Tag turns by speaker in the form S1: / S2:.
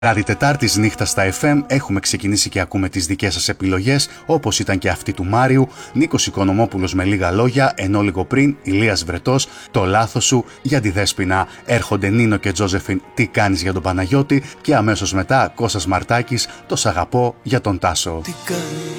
S1: Βράδυ Τετάρτης νύχτα στα FM έχουμε ξεκινήσει και ακούμε τις δικές σας επιλογές, όπως ήταν και αυτή του Μάριου, Νίκος Οικονομόπουλος με λίγα λόγια, ενώ λίγο πριν Ηλίας Βρετός, το λάθος σου για τη Δέσποινα. Έρχονται Νίνο και Τζόζεφιν, τι κάνεις για τον Παναγιώτη, και αμέσως μετά Κώστας Μαρτάκης, το σ' αγαπώ για τον Τάσο.
S2: Τι κάνεις